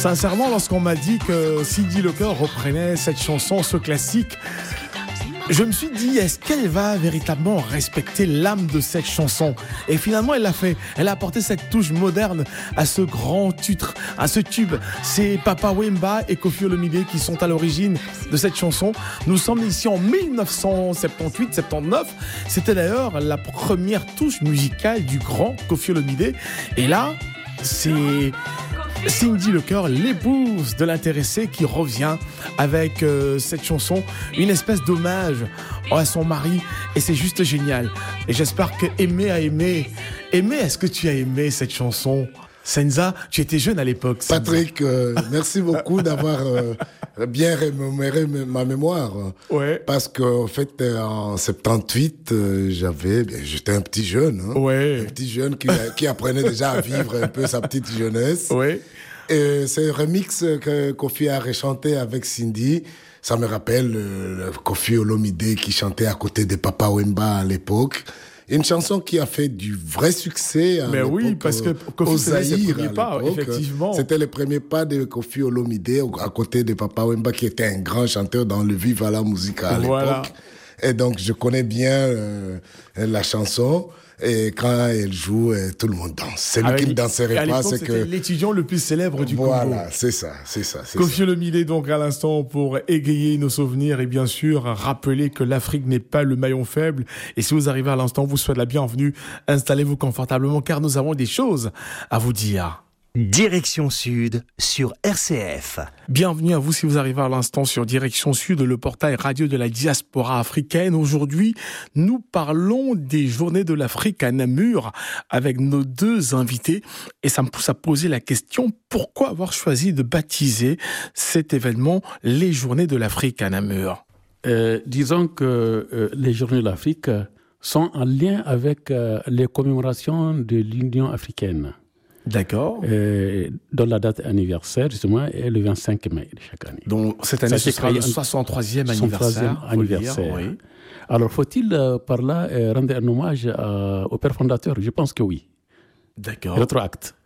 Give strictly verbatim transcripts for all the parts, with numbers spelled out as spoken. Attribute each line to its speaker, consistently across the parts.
Speaker 1: Sincèrement, lorsqu'on m'a dit que Cyndi Lauper reprenait cette chanson, ce classique, je me suis dit, est-ce qu'elle va véritablement respecter l'âme de cette chanson? Et finalement, elle l'a fait. Elle a apporté cette touche moderne à ce grand titre, à ce tube. C'est Papa Wemba et Koffi Olomide qui sont à l'origine de cette chanson. Nous sommes ici en dix-neuf cent soixante-dix-huit soixante-dix-neuf. C'était d'ailleurs la première touche musicale du grand Koffi Olomide. Et là, c'est Cyndi Lauper, l'épouse de l'intéressé, qui revient avec euh, cette chanson, une espèce d'hommage à son mari, et c'est juste génial. Et j'espère que Aimé a aimé. Aimé, est-ce que tu as aimé cette chanson? Senza, tu étais jeune à l'époque. Senza.
Speaker 2: Patrick, euh, merci beaucoup d'avoir euh, bien remémoré ma mémoire.
Speaker 1: Ouais.
Speaker 2: Parce qu'en fait, en soixante-dix-huit, euh, j'avais, bien, j'étais un petit jeune. Hein,
Speaker 1: ouais.
Speaker 2: Un petit jeune qui, qui apprenait déjà à vivre un peu sa petite jeunesse.
Speaker 1: Ouais.
Speaker 2: Et ce remix que Koffi a rechanté avec Cyndi, ça me rappelle le, le Koffi Olomide qui chantait à côté de Papa Wemba à l'époque. Une chanson qui a fait du vrai succès à
Speaker 1: Mais
Speaker 2: l'époque,
Speaker 1: oui, parce que Koffi faisait ses premiers pas, effectivement.
Speaker 2: C'était les premiers pas de Koffi Olomide à côté de Papa Wemba qui était un grand chanteur dans le Viva la Musica à
Speaker 1: voilà.
Speaker 2: l'époque. Et donc, je connais bien euh, la chanson. Et quand elle joue, tout le monde danse. Celui
Speaker 1: Avec,
Speaker 2: qui ne danserait pas, c'est que...
Speaker 1: c'était l'étudiant le plus célèbre du
Speaker 2: voilà,
Speaker 1: Congo.
Speaker 2: Voilà, c'est ça, c'est ça. C'est
Speaker 1: Koffi
Speaker 2: ça.
Speaker 1: Olomide, donc, à l'instant, pour égayer nos souvenirs et bien sûr, rappeler que l'Afrique n'est pas le maillon faible. Et si vous arrivez à l'instant, vous souhaitez la bienvenue. Installez-vous confortablement car nous avons des choses à vous dire.
Speaker 3: Direction Sud sur R C F.
Speaker 1: Bienvenue à vous si vous arrivez à l'instant sur Direction Sud, le portail radio de la diaspora africaine. Aujourd'hui, nous parlons des Journées de l'Afrique à Namur avec nos deux invités. Et ça me pousse à poser la question, pourquoi avoir choisi de baptiser cet événement les Journées de l'Afrique à Namur?
Speaker 4: euh, Disons que euh, les Journées de l'Afrique sont en lien avec euh, les commémorations de l'Union africaine.
Speaker 1: D'accord.
Speaker 4: Euh, dont la date anniversaire, justement, est le vingt-cinq mai de chaque année.
Speaker 1: Donc, cette année, ce sera le soixante-troisième anniversaire.
Speaker 4: anniversaire.
Speaker 1: Dire, oui.
Speaker 4: Alors, faut-il, euh, par là, euh, rendre un hommage à, au père fondateur? Je pense que oui.
Speaker 1: D'accord.
Speaker 4: Rétroacte.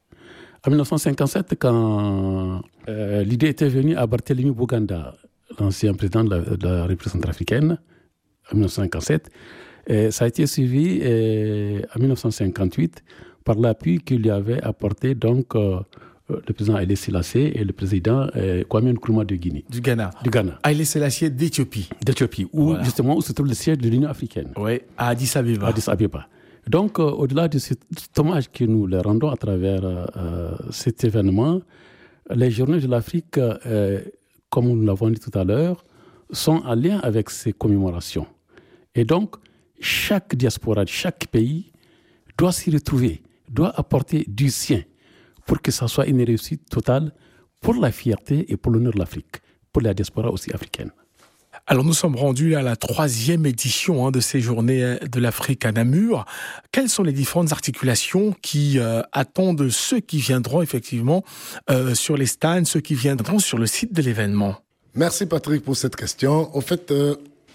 Speaker 4: En dix-neuf cent cinquante-sept, quand euh, l'idée était venue à Barthélemy Boganda, l'ancien président de la, de la République centrafricaine, en dix-neuf cent cinquante-sept, et ça a été suivi euh, en dix-neuf cent cinquante-huit par l'appui qu'il lui avait apporté donc euh, le président Haïlé Sélassié et le président euh, Kwame Nkrumah de Guinée.
Speaker 1: Du Ghana.
Speaker 4: Du Ghana.
Speaker 1: Haïlé Sélassié d'Éthiopie.
Speaker 4: D'Éthiopie, où voilà. justement où se trouve le siège de l'Union africaine.
Speaker 1: Oui, à Addis Abeba.
Speaker 4: Addis Abeba. Donc, euh, au-delà de cet hommage que nous leur rendons à travers euh, cet événement, les Journées de l'Afrique, euh, comme nous l'avons dit tout à l'heure, sont en lien avec ces commémorations. Et donc, chaque diaspora, chaque pays doit s'y retrouver, doit apporter du sien pour que ça soit une réussite totale pour la fierté et pour l'honneur de l'Afrique, pour la diaspora aussi africaine.
Speaker 1: Alors nous sommes rendus à la troisième édition hein, de ces Journées de l'Afrique à Namur. Quelles sont les différentes articulations qui euh, attendent ceux qui viendront effectivement euh, sur les stands, ceux qui viendront sur le site de l'événement?
Speaker 2: Merci Patrick pour cette question. Au fait, euh,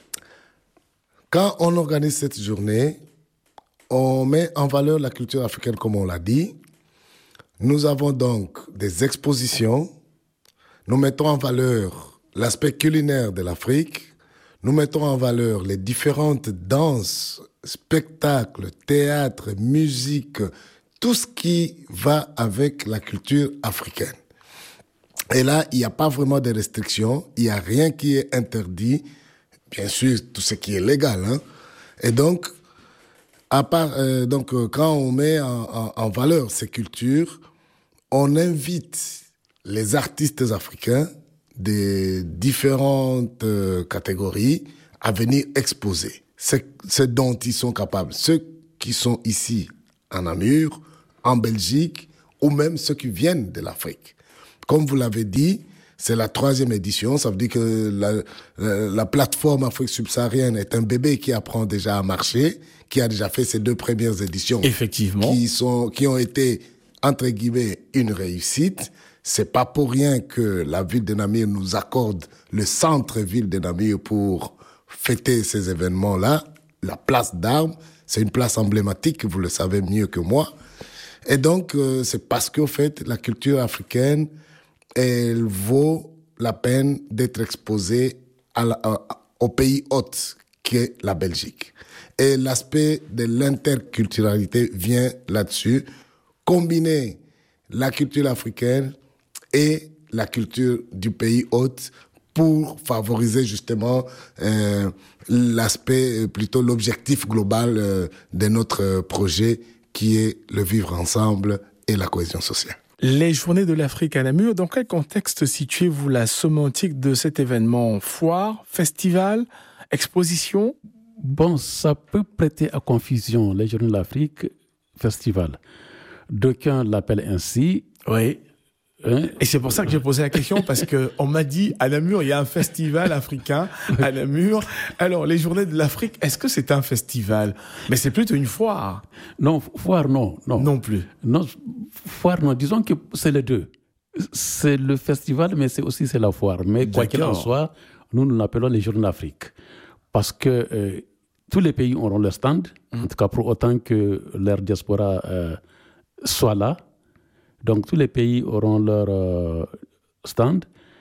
Speaker 2: quand on organise cette journée, on met en valeur la culture africaine comme on l'a dit. Nous avons donc des expositions. Nous mettons en valeur l'aspect culinaire de l'Afrique. Nous mettons en valeur les différentes danses, spectacles, théâtre, musique, tout ce qui va avec la culture africaine. Et là, il n'y a pas vraiment de restrictions. Il n'y a rien qui est interdit. Bien sûr, tout ce qui est légal. Hein. Et donc, à part, euh, donc, euh, quand on met en, en, en valeur ces cultures, on invite les artistes africains des différentes euh, catégories à venir exposer ce, ce dont ils sont capables. Ceux qui sont ici en Namur, en Belgique, ou même ceux qui viennent de l'Afrique. Comme vous l'avez dit, c'est la troisième édition. Ça veut dire que la, la, la plateforme Afrique subsaharienne est un bébé qui apprend déjà à marcher, qui a déjà fait ses deux premières éditions.
Speaker 1: Effectivement.
Speaker 2: Qui sont, qui ont été, entre guillemets, une réussite. C'est pas pour rien que la ville de Namur nous accorde le centre-ville de Namur pour fêter ces événements-là. La place d'Armes, c'est une place emblématique, vous le savez mieux que moi. Et donc, euh, c'est parce qu'au fait, la culture africaine elle vaut la peine d'être exposée à la, à, au pays hôte qu'est la Belgique. Et l'aspect de l'interculturalité vient là-dessus, combiner la culture africaine et la culture du pays hôte pour favoriser justement euh, l'aspect, plutôt l'objectif global euh, de notre projet qui est le vivre ensemble et la cohésion sociale.
Speaker 1: Les Journées de l'Afrique à Namur, dans quel contexte situez-vous la sémantique de cet événement? Foire, festival, exposition?
Speaker 4: Bon, ça peut prêter à confusion, les Journées de l'Afrique, festival. D'aucuns l'appellent ainsi.
Speaker 1: Oui.
Speaker 4: Hein?
Speaker 1: Et c'est pour ça que j'ai posé la question, parce qu'on m'a dit, à Namur, il y a un festival africain, à Namur. Alors, les Journées de l'Afrique, est-ce que c'est un festival? Mais c'est plutôt une foire.
Speaker 4: Non, foire, non. Non,
Speaker 1: non plus.
Speaker 4: Non, foire, non. Disons que c'est les deux. C'est le festival, mais c'est aussi c'est la foire. Mais quoi qu'il en soit, nous, nous l'appelons les Journées de l'Afrique. Parce que euh, tous les pays auront leur stand, mmh. en tout cas pour autant que leur diaspora euh, soit là. Donc tous les pays auront leur euh, stand,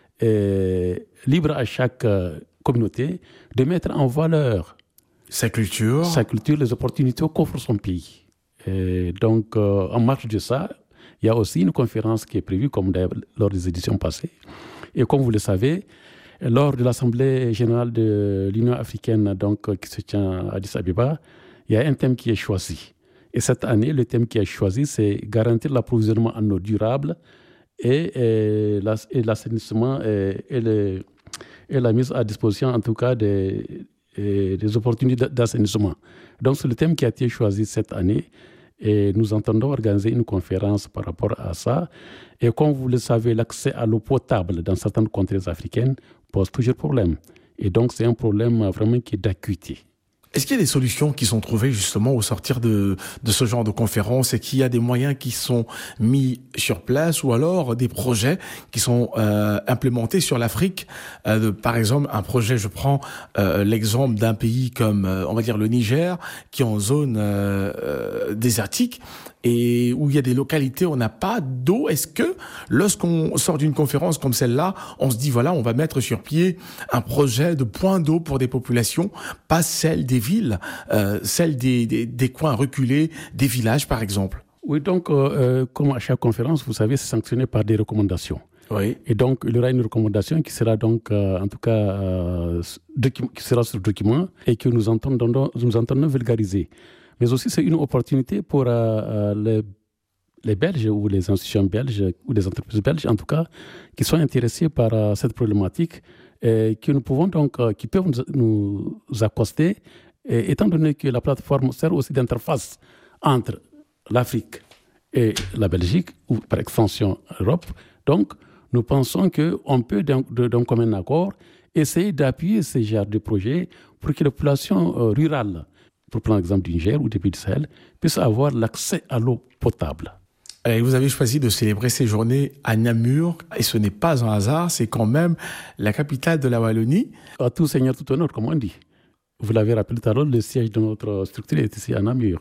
Speaker 4: et libre à chaque euh, communauté de mettre en valeur
Speaker 1: sa culture,
Speaker 4: sa culture, les opportunités qu'offre son pays. Et donc euh, en marge de ça, il y a aussi une conférence qui est prévue, comme lors des éditions passées. Et comme vous le savez, lors de l'Assemblée générale de l'Union africaine, donc, qui se tient à Addis Abeba, il y a un thème qui est choisi. Et cette année, le thème qui est choisi, c'est garantir l'approvisionnement en eau durable et, et, et l'assainissement et, et, le, et la mise à disposition, en tout cas, des, des opportunités d'assainissement. Donc, c'est le thème qui a été choisi cette année. Et nous entendons organiser une conférence par rapport à ça. Et comme vous le savez, l'accès à l'eau potable dans certaines contrées africaines pose toujours problème. Et donc, c'est un problème vraiment qui est d'acuité.
Speaker 1: Est-ce qu'il y a des solutions qui sont trouvées justement au sortir de, de ce genre de conférence, et qu'il y a des moyens qui sont mis sur place, ou alors des projets qui sont euh, implémentés sur l'Afrique? euh, Par exemple, un projet, je prends euh, l'exemple d'un pays comme, euh, on va dire, le Niger, qui est en zone euh, euh, désertique, et où il y a des localités où on n'a pas d'eau. Est-ce que lorsqu'on sort d'une conférence comme celle-là, on se dit, voilà, on va mettre sur pied un projet de point d'eau pour des populations, pas celle des villes, euh, celle des, des, des coins reculés, des villages, par exemple?
Speaker 4: Oui, donc, euh, comme à chaque conférence, vous savez, c'est sanctionné par des recommandations.
Speaker 1: Oui.
Speaker 4: Et donc, il y aura une recommandation qui sera donc, euh, en tout cas, euh, docu- qui sera sur document, et que nous entendons, nous entendons vulgariser. Mais aussi, c'est une opportunité pour euh, les, les Belges ou les institutions belges ou les entreprises belges, en tout cas, qui sont intéressées par euh, cette problématique, et que nous pouvons donc, euh, qui peuvent nous, nous accoster, et, étant donné que la plateforme sert aussi d'interface entre l'Afrique et la Belgique, ou par extension l'Europe. Donc, nous pensons qu'on peut, d'un, d'un commun accord, essayer d'appuyer ces genres de projets pour que les populations euh, rurales, pour prendre l'exemple du Niger ou des pays du Sahel, puissent avoir l'accès à l'eau potable.
Speaker 1: Et vous avez choisi de célébrer ces journées à Namur, et ce n'est pas un hasard, c'est quand même la capitale de la Wallonie.
Speaker 4: À tout seigneur, tout honneur, comme on dit. Vous l'avez rappelé tout à l'heure, le siège de notre structure est ici à Namur.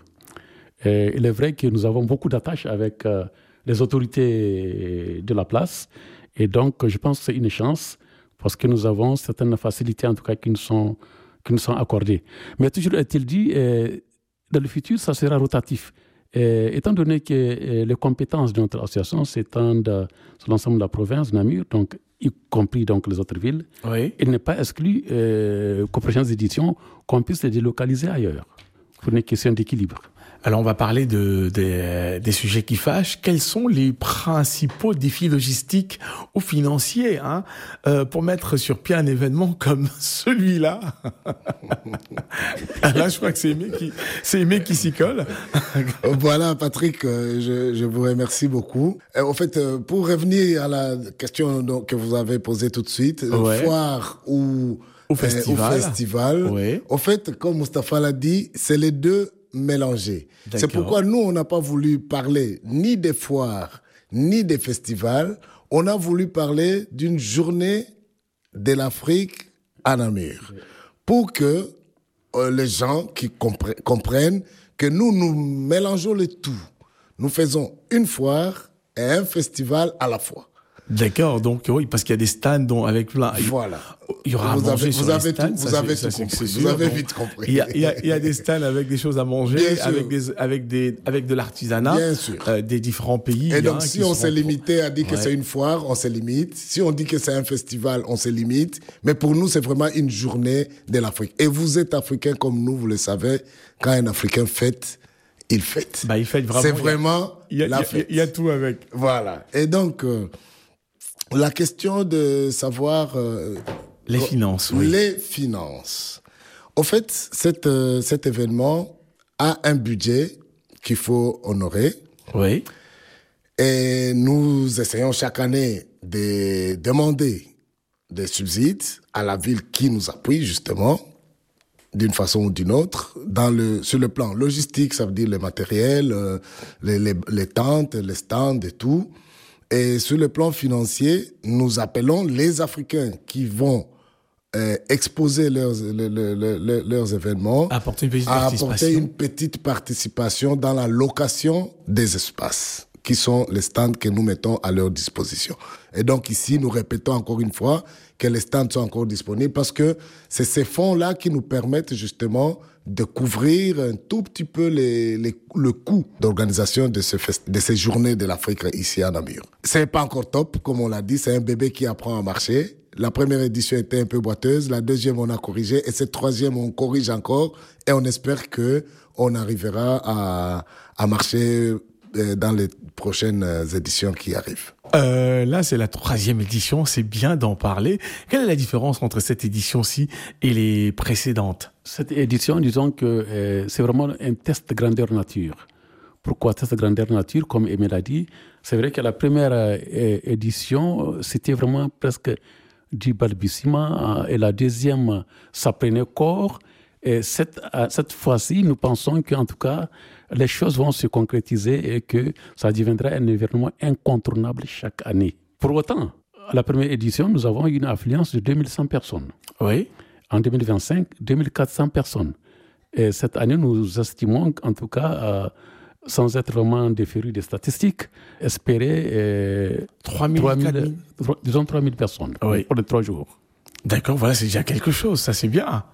Speaker 4: Et il est vrai que nous avons beaucoup d'attaches avec euh, les autorités de la place, et donc je pense que c'est une chance, parce que nous avons certaines facilités, en tout cas, qui nous sont, qui nous sont accordées. Mais toujours est-il dit, euh, dans le futur, ça sera rotatif. Et, étant donné que euh, les compétences de notre association s'étendent sur l'ensemble de la province de Namur, donc, y compris donc, les autres villes,
Speaker 1: oui.
Speaker 4: Il n'est pas exclu euh, qu'aux prochaines éditions, qu'on puisse les délocaliser ailleurs, pour une question d'équilibre.
Speaker 1: Alors, on va parler de, de, des sujets qui fâchent. Quels sont les principaux défis logistiques ou financiers hein, euh, pour mettre sur pied un événement comme celui-là? Là, je crois que c'est Aimé qui, c'est Aimé qui s'y colle.
Speaker 2: Voilà, Patrick, euh, je, je vous remercie beaucoup. En fait, euh, pour revenir à la question donc, que vous avez posée tout de suite,
Speaker 1: ouais.
Speaker 2: foire ou,
Speaker 1: au festival,
Speaker 2: euh, au festival
Speaker 1: ouais.
Speaker 2: en fait, comme Mustapha l'a dit, c'est les deux mélangés.
Speaker 1: D'accord.
Speaker 2: C'est pourquoi nous, on n'a pas voulu parler ni des foires, ni des festivals. On a voulu parler d'une journée de l'Afrique à Namur. Oui. Pour que euh, les gens qui compre- comprennent que nous, nous mélangeons le tout. Nous faisons une foire et un festival à la fois.
Speaker 1: D'accord, donc oui, parce qu'il y a des stands dont, avec plein.
Speaker 2: Voilà.
Speaker 1: Il y aura à
Speaker 2: vous
Speaker 1: manger
Speaker 2: avez,
Speaker 1: sur
Speaker 2: vous
Speaker 1: les
Speaker 2: avez
Speaker 1: stands,
Speaker 2: tout,
Speaker 1: ça,
Speaker 2: vous avez
Speaker 1: ça,
Speaker 2: tout
Speaker 1: c'est-
Speaker 2: compris.
Speaker 1: c'est
Speaker 2: Vous
Speaker 1: sûr.
Speaker 2: avez
Speaker 1: Donc,
Speaker 2: vite compris.
Speaker 1: Il y, a, il, y a, il y a des stands avec des choses à manger,
Speaker 2: Bien sûr.
Speaker 1: avec des, avec des, avec de l'artisanat,
Speaker 2: Bien sûr.
Speaker 1: euh, des différents pays.
Speaker 2: Et donc,
Speaker 1: hein,
Speaker 2: si
Speaker 1: qui
Speaker 2: on
Speaker 1: seront
Speaker 2: s'est
Speaker 1: pour-
Speaker 2: limité à dire que
Speaker 1: Ouais.
Speaker 2: c'est une foire, on se limite. Si on dit que c'est un festival, on se limite. Mais pour nous, c'est vraiment une journée de l'Afrique. Et vous êtes Africains comme nous, vous le savez. Quand un Africain fête, il fête.
Speaker 1: Bah, il fête vraiment.
Speaker 2: c'est
Speaker 1: il y a-
Speaker 2: vraiment
Speaker 1: il y a, il y
Speaker 2: la
Speaker 1: a-
Speaker 2: fête.
Speaker 1: il y a tout avec.
Speaker 2: Voilà. Et donc, euh, la question de savoir... euh,
Speaker 1: Les finances, oui.
Speaker 2: Les finances. Au fait, cet, euh, cet événement a un budget qu'il faut honorer.
Speaker 1: Oui.
Speaker 2: Et nous essayons chaque année de demander des subsides à la ville qui nous appuie, justement, d'une façon ou d'une autre, dans le, sur le plan logistique, ça veut dire le matériel, euh, les, les, les tentes, les stands et tout. Et sur le plan financier, nous appelons les Africains qui vont euh, exposer leurs, le- le- le- le- leurs événements
Speaker 1: Apporter une petite
Speaker 2: à
Speaker 1: participation.
Speaker 2: apporter une petite participation dans la location des espaces, qui sont les stands que nous mettons à leur disposition. Et donc ici, nous répétons encore une fois que les stands sont encore disponibles parce que c'est ces fonds-là qui nous permettent justement de couvrir un tout petit peu les, les, le coût d'organisation de, ce fest- de ces journées de l'Afrique ici à Namur. C'est pas encore top, comme on l'a dit, c'est un bébé qui apprend à marcher. La première édition était un peu boiteuse, la deuxième on a corrigé et cette troisième on corrige encore et on espère que on arrivera à, à marcher euh, dans les prochaines éditions qui arrivent.
Speaker 1: Euh, là, c'est la troisième édition, c'est bien d'en parler. Quelle est la différence entre cette édition-ci et les précédentes?
Speaker 4: Cette édition, disons que euh, c'est vraiment un test de grandeur nature. Pourquoi test de grandeur nature? Comme Emile a dit, c'est vrai que la première euh, édition, c'était vraiment presque du balbutiement, euh, et la deuxième, ça prenait corps. Et cette, euh, cette fois-ci, nous pensons qu'en tout cas, les choses vont se concrétiser et que ça deviendra un événement incontournable chaque année. Pour autant, à la première édition, nous avons une affluence de deux mille cent personnes.
Speaker 1: Oui.
Speaker 4: En deux mille vingt-cinq, deux mille quatre cents personnes. Et cette année, nous estimons qu'en tout cas, euh, sans être vraiment des férus des statistiques, espérer euh,
Speaker 1: trois mille,
Speaker 4: trois mille,
Speaker 1: quatre mille.
Speaker 4: trois- disons trois mille personnes
Speaker 1: Oui.
Speaker 4: pour les trois jours.
Speaker 1: D'accord, voilà, c'est déjà quelque chose, ça c'est bien.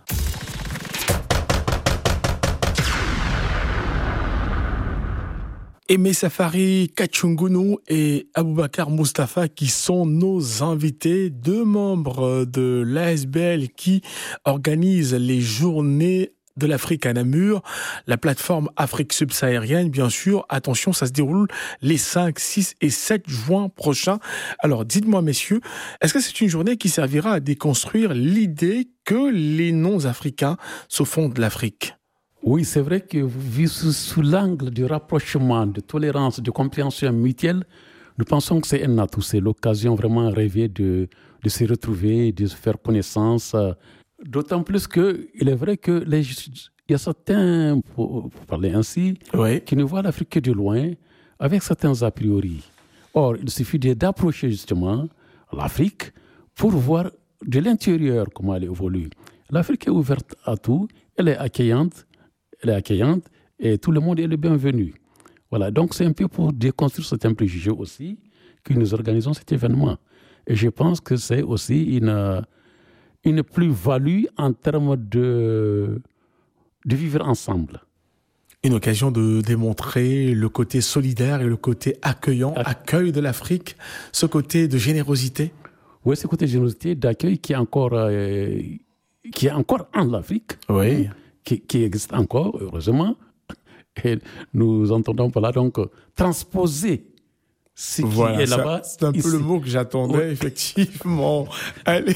Speaker 1: Aimé Safari Kachungunu et Aboubakar Mustafa qui sont nos invités, deux membres de l'A S B L qui organisent les journées de l'Afrique à Namur, la plateforme Afrique subsaharienne, bien sûr. Attention, ça se déroule les cinq, six et sept juin prochains. Alors, dites-moi, messieurs, est-ce que c'est une journée qui servira à déconstruire l'idée que les non-africains se font de l'Afrique?
Speaker 4: Oui, c'est vrai que vu sous, sous l'angle du rapprochement, de tolérance, de compréhension mutuelle, nous pensons que c'est un atout. C'est l'occasion vraiment rêvée de, de se retrouver, de se faire connaissance. D'autant plus qu'il est vrai que les, il y a certains, pour, pour parler ainsi,
Speaker 1: Oui.
Speaker 4: qui ne voient l'Afrique que de loin, avec certains a priori. Or, il suffit de- d'approcher justement l'Afrique pour voir de l'intérieur comment elle évolue. L'Afrique est ouverte à tout, elle est accueillante, elle est accueillante et tout le monde est le bienvenu. Voilà, donc c'est un peu pour déconstruire certains préjugés aussi que nous organisons cet événement. Et je pense que c'est aussi une, une plus-value en termes de, de vivre ensemble.
Speaker 1: Une occasion de démontrer le côté solidaire et le côté accueillant,
Speaker 4: Ac-
Speaker 1: accueil de l'Afrique, ce côté de générosité.
Speaker 4: Oui, ce côté générosité, d'accueil qui est encore, euh, qui est encore en Afrique,
Speaker 1: Oui.
Speaker 4: qui, qui existe encore, heureusement. Et nous entendons par là donc transposer ce qui
Speaker 1: Voilà,
Speaker 4: est
Speaker 1: ça-
Speaker 4: là-bas.
Speaker 1: c'est un peu
Speaker 4: ici.
Speaker 1: le mot que j'attendais,
Speaker 4: Oui.
Speaker 1: effectivement. Allez.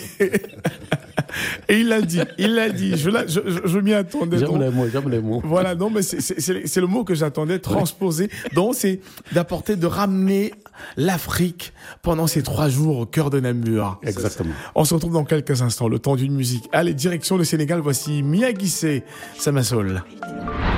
Speaker 1: Et il l'a dit, il l'a dit. Je, la- je, je, je m'y attendais.
Speaker 4: J'aime
Speaker 1: Donc,
Speaker 4: les mots, j'aime les mots.
Speaker 1: voilà, non, mais c'est- c'est c'est- c'est le mot que j'attendais, transposer. Donc, c'est d'apporter, de ramener l'Afrique pendant ces trois jours au cœur de Namur.
Speaker 4: Exactement.
Speaker 1: On se retrouve dans quelques instants, le temps d'une musique. Allez, direction le Sénégal, voici Mia Guissé, Samassol.